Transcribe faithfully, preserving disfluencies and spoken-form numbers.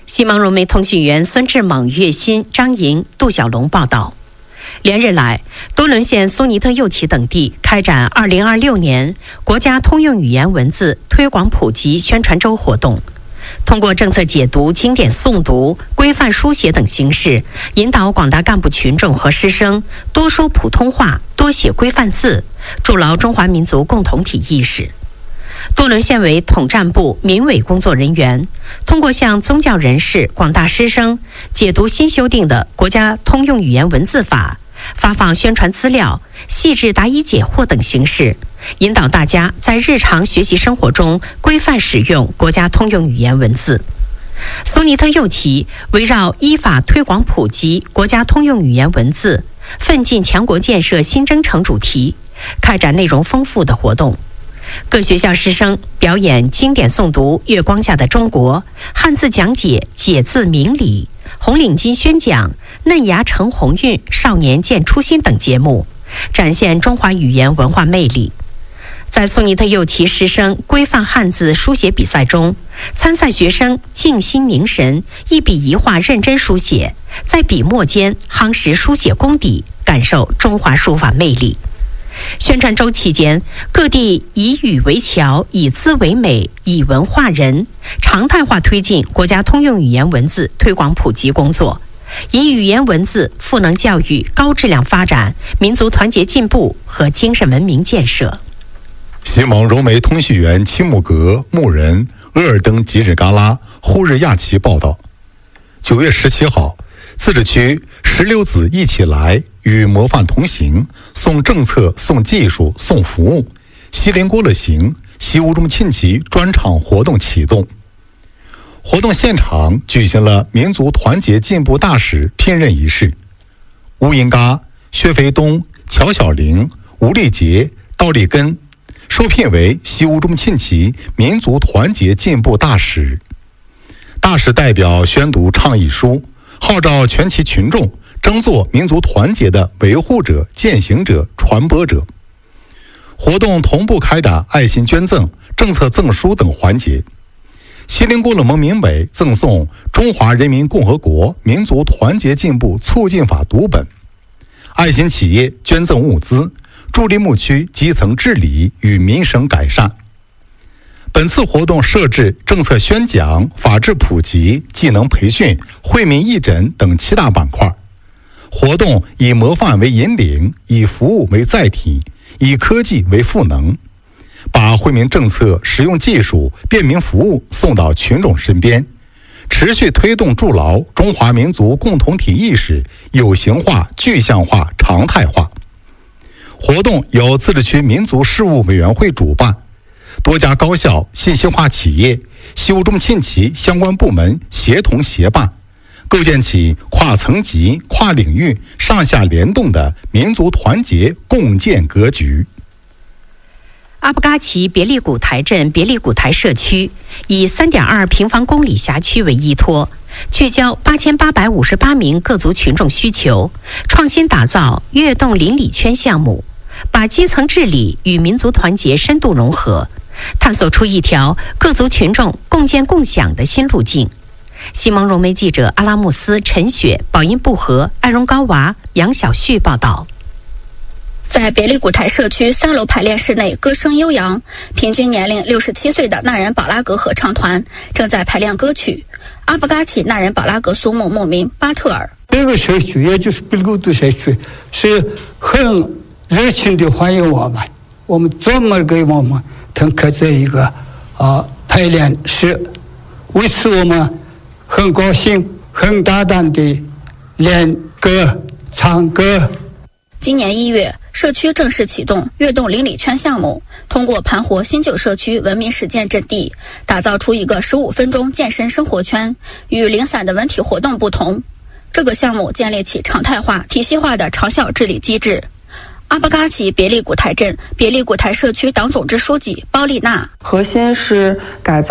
西芒融媒通讯员孙志猛、岳鑫、张莹、杜小龙报道。连日来，多伦县苏尼特右旗等地开展二零二六年国家通用语言文字推广普及宣传周活动，通过政策解读、经典诵读、规范书写等形式，引导广大干部群众和师生多说普通话、多写规范字，筑牢中华民族共同体意识。多伦县委统战部民委工作人员通过向宗教人士、广大师生解读新修订的国家通用语言文字法，发放宣传资料、细致答疑解惑等形式，引导大家在日常学习生活中规范使用国家通用语言文字。苏尼特右旗围绕依法推广普及国家通用语言文字，奋进强国建设新征程主题，开展内容丰富的活动。各学校师生表演经典诵读《月光下的中国》、汉字讲解解字明理、红领巾宣讲、嫩芽成红韵、少年见初心等节目，展现中华语言文化魅力。在苏尼特右旗师生规范汉字书写比赛中，参赛学生静心凝神，一笔一画认真书写，在笔墨间夯实书写功底，感受中华书法魅力。宣传周期间，各地以语为桥，以字为美，以文化人，常态化推进国家通用语言文字推广普及工作，以语言文字赋能教育高质量发展、民族团结进步和精神文明建设。 西蒙融媒通讯员七木格、牧人、额尔登吉日嘎拉、呼日亚旗报道，九月十七号，自治区石榴籽一起来与模范同行，送政策、送技术、送服务，锡林郭勒行习吴中沁旗专场活动启动。活动现场举行了民族团结进步大使聘任仪式，吴银嘎、薛飞东、乔小玲、吴立杰、道立根受聘为习吴中沁旗民族团结进步大使。大使代表宣读倡议书，号召全旗群众争做民族团结的维护者、践行者、传播者。活动同步开展爱心捐赠、政策赠书等环节。锡林郭勒盟民委赠送《中华人民共和国民族团结进步促进法》读本，爱心企业捐赠物资，助力牧区基层治理与民生改善。本次活动设置政策宣讲、法治普及、技能培训、惠民义诊等七大板块。活动以模范为引领，以服务为载体，以科技为赋能，把惠民政策、实用技术、便民服务送到群众身边，持续推动筑牢中华民族共同体意识有形化、具象化、常态化。活动由自治区民族事务委员会主办，多家高校、信息化企业、习吴中沁旗相关部门协同协办，构建起跨层级、跨领域、上下联动的民族团结共建格局。 阿布嘎旗别利古台镇别利古台社区以 三点二平方公里辖区为依托，聚焦八千八百五十八名各族群众需求，创新打造跃动邻里圈项目，把基层治理与民族团结深度融合，探索出一条各族群众共建共享的新路径。西蒙融媒记者阿拉穆斯、陈雪、宝音布和、艾荣高娃、杨小旭报道。 在别利古台社区三楼排练室内，歌声悠扬，平均年龄六十七岁的纳人宝拉格合唱团正在排练歌曲《阿布嘎旗纳人宝拉格苏木牧民巴特尔》。 这个社区也就是别利古台社区是很热情地欢迎我们，我们专门给我们腾开这一个啊排练室，为此我们很高兴、很大胆地练歌、唱歌。 今年一月，社区正式启动跃动邻里圈项目，通过盘活新旧社区文明实践阵地，打造出一个十五分钟健身生活圈。与零散的文体活动不同，这个项目建立起常态化、体系化的长效治理机制。阿布嘎旗别利古台镇别利古台社区党总支书记包丽娜， 核心是改造